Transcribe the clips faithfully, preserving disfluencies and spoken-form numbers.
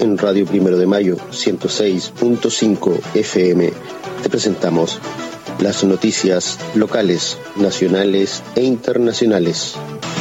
en Radio Primero de Mayo ciento seis punto cinco F M te presentamos las noticias locales, nacionales e internacionales.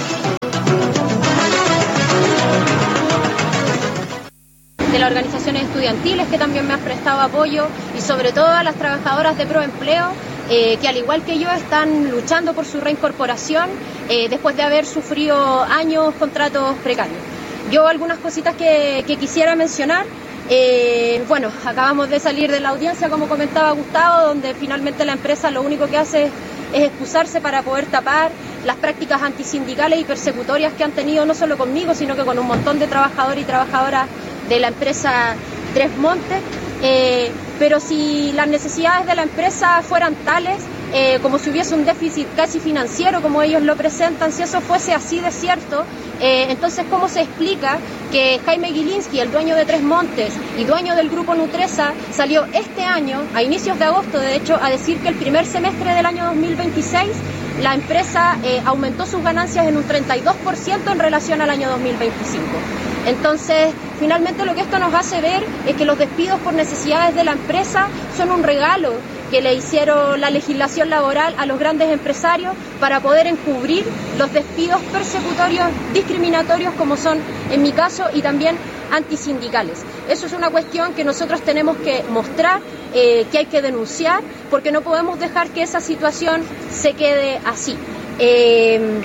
De las organizaciones estudiantiles que también me han prestado apoyo y sobre todo a las trabajadoras de Proempleo eh, que al igual que yo están luchando por su reincorporación eh, después de haber sufrido años contratos precarios. Yo algunas cositas que, que quisiera mencionar. Eh, bueno, acabamos de salir de la audiencia, como comentaba Gustavo, donde finalmente la empresa lo único que hace es, es excusarse para poder tapar las prácticas antisindicales y persecutorias que han tenido no solo conmigo, sino que con un montón de trabajadores y trabajadoras de la empresa Tres Montes. Eh, pero si las necesidades de la empresa fueran tales, eh, como si hubiese un déficit casi financiero, como ellos lo presentan, si eso fuese así de cierto, eh, entonces ¿cómo se explica que Jaime Gilinski, el dueño de Tres Montes y dueño del grupo Nutresa, salió este año, a inicios de agosto de hecho, a decir que el primer semestre del año dos mil veintiséis la empresa eh, aumentó sus ganancias en un treinta y dos por ciento en relación al año dos mil veinticinco? Entonces, finalmente lo que esto nos hace ver es que los despidos por necesidades de la empresa son un regalo que le hicieron la legislación laboral a los grandes empresarios para poder encubrir los despidos persecutorios, discriminatorios, como son en mi caso, y también antisindicales. Eso es una cuestión que nosotros tenemos que mostrar, eh, que hay que denunciar, porque no podemos dejar que esa situación se quede así. Eh,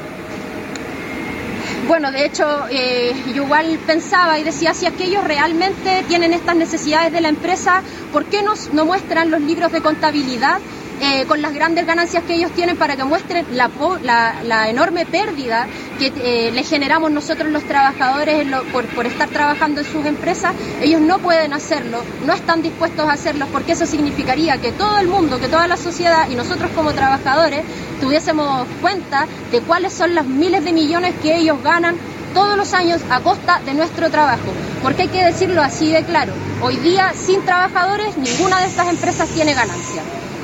Bueno, de hecho, eh, yo igual pensaba y decía, si aquellos realmente tienen estas necesidades de la empresa, ¿por qué nos, no muestran los libros de contabilidad eh, con las grandes ganancias que ellos tienen para que muestren la, la, la enorme pérdida que eh, le generamos nosotros los trabajadores en lo, por, por estar trabajando en sus empresas? Ellos no pueden hacerlo, no están dispuestos a hacerlo, porque eso significaría que todo el mundo, que toda la sociedad y nosotros como trabajadores tuviésemos cuenta de cuáles son las miles de millones que ellos ganan todos los años a costa de nuestro trabajo. Porque hay que decirlo así de claro, hoy día sin trabajadores ninguna de estas empresas tiene ganancia.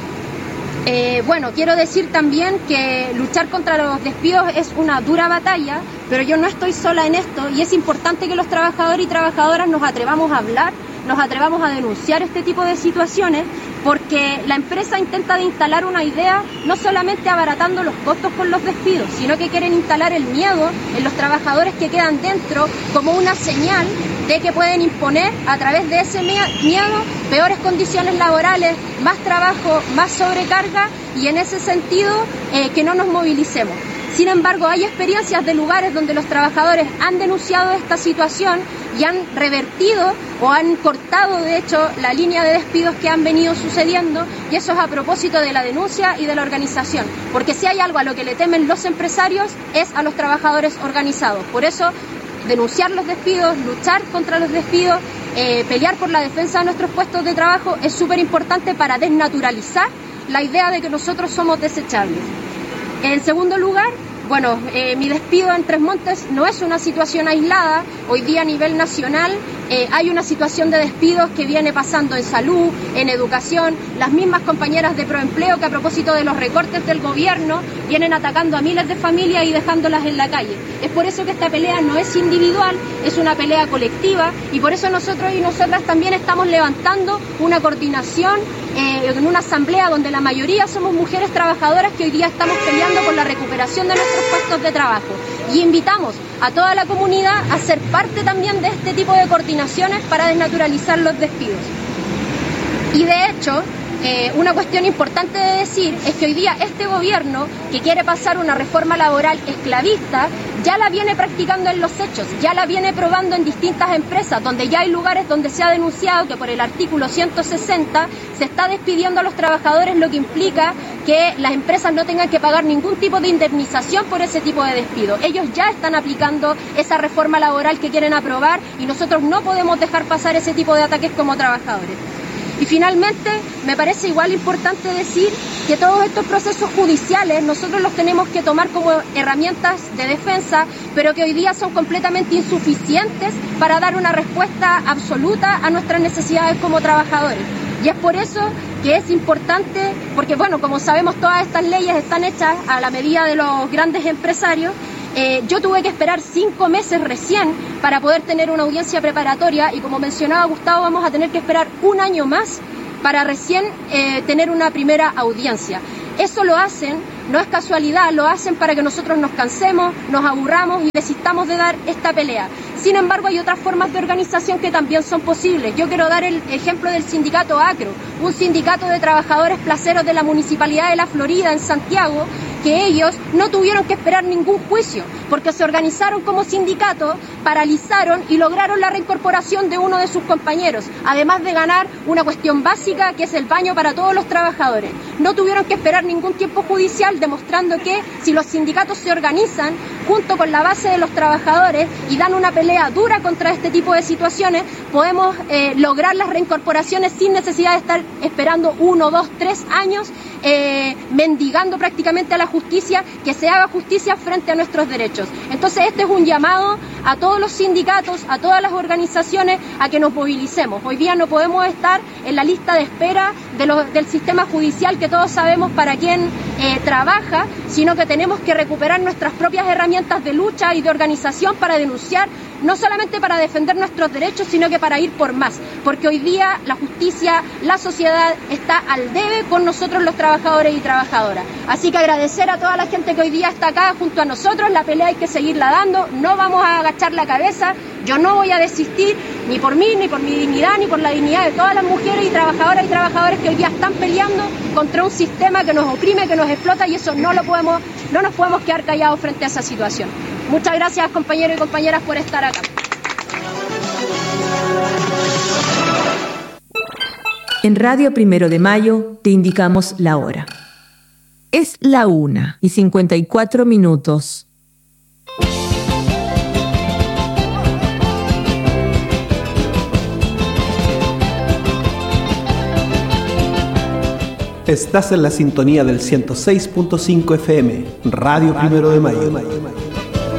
Eh, bueno, quiero decir también que luchar contra los despidos es una dura batalla, pero yo no estoy sola en esto y es importante que los trabajadores y trabajadoras nos atrevamos a hablar, nos atrevamos a denunciar este tipo de situaciones, porque la empresa intenta de instalar una idea no solamente abaratando los costos con los despidos, sino que quieren instalar el miedo en los trabajadores que quedan dentro como una señal de que pueden imponer a través de ese miedo peores condiciones laborales, más trabajo, más sobrecarga y en ese sentido eh, que no nos movilicemos. Sin embargo, hay experiencias de lugares donde los trabajadores han denunciado esta situación y han revertido o han cortado, de hecho, la línea de despidos que han venido sucediendo, y eso es a propósito de la denuncia y de la organización. Porque si hay algo a lo que le temen los empresarios es a los trabajadores organizados. Por eso, denunciar los despidos, luchar contra los despidos, eh, pelear por la defensa de nuestros puestos de trabajo es súper importante para desnaturalizar la idea de que nosotros somos desechables. En segundo lugar, bueno, eh, mi despido en Tres Montes no es una situación aislada. Hoy día a nivel nacional eh, hay una situación de despidos que viene pasando en salud, en educación. Las mismas compañeras de Proempleo que a propósito de los recortes del gobierno vienen atacando a miles de familias y dejándolas en la calle. Es por eso que esta pelea no es individual, es una pelea colectiva, y por eso nosotros y nosotras también estamos levantando una coordinación eh, en una asamblea donde la mayoría somos mujeres trabajadoras que hoy día estamos peleando por la recuperación de nuestros puestos de trabajo, y invitamos a toda la comunidad a ser parte también de este tipo de coordinaciones para desnaturalizar los despidos. Y de hecho, eh, una cuestión importante de decir es que hoy día este gobierno, que quiere pasar una reforma laboral esclavista, ya la viene practicando en los hechos, ya la viene probando en distintas empresas, donde ya hay lugares donde se ha denunciado que por el artículo ciento sesenta se está despidiendo a los trabajadores, lo que implica que las empresas no tengan que pagar ningún tipo de indemnización por ese tipo de despido. Ellos ya están aplicando esa reforma laboral que quieren aprobar y nosotros no podemos dejar pasar ese tipo de ataques como trabajadores. Y finalmente, me parece igual importante decir que todos estos procesos judiciales nosotros los tenemos que tomar como herramientas de defensa, pero que hoy día son completamente insuficientes para dar una respuesta absoluta a nuestras necesidades como trabajadores. Y es por eso que es importante, porque bueno, como sabemos, todas estas leyes están hechas a la medida de los grandes empresarios, Eh, yo tuve que esperar cinco meses recién para poder tener una audiencia preparatoria y como mencionaba Gustavo, vamos a tener que esperar un año más para recién eh, tener una primera audiencia. Eso lo hacen, no es casualidad, lo hacen para que nosotros nos cansemos, nos aburramos y desistamos de dar esta pelea. Sin embargo, hay otras formas de organización que también son posibles. Yo quiero dar el ejemplo del sindicato ACRO, un sindicato de trabajadores placeros de la Municipalidad de La Florida en Santiago, que ellos no tuvieron que esperar ningún juicio, porque se organizaron como sindicato, paralizaron y lograron la reincorporación de uno de sus compañeros, además de ganar una cuestión básica que es el baño para todos los trabajadores. No tuvieron que esperar ningún tiempo judicial, demostrando que si los sindicatos se organizan junto con la base de los trabajadores y dan una pelea dura contra este tipo de situaciones, podemos eh, lograr las reincorporaciones sin necesidad de estar esperando uno, dos, tres años, eh, mendigando prácticamente a la justicia, que se haga justicia frente a nuestros derechos. Entonces este es un llamado a todos los sindicatos, a todas las organizaciones, a que nos movilicemos. Hoy día no podemos estar en la lista de espera de lo, del sistema judicial, que todos sabemos para quién eh, trabaja, sino que tenemos que recuperar nuestras propias herramientas de lucha y de organización para denunciar, no solamente para defender nuestros derechos, sino que para ir por más, porque hoy día la justicia, la sociedad está al debe con nosotros los trabajadores y trabajadoras. Así que agradecer a toda la gente que hoy día está acá junto a nosotros, la pelea hay que seguirla dando, no vamos a agachar la cabeza, yo no voy a desistir ni por mí, ni por mi dignidad, ni por la dignidad de todas las mujeres y trabajadoras y trabajadores que hoy día están peleando contra un sistema que nos oprime, que nos explota, y eso no lo podemos, no nos podemos quedar callados frente a esa situación. Muchas gracias, compañeros y compañeras, por estar acá. En Radio Primero de Mayo te indicamos la hora. Es la una y cincuenta y cuatro minutos. Estás en la sintonía del ciento seis punto cinco F M, Radio Primero de Mayo.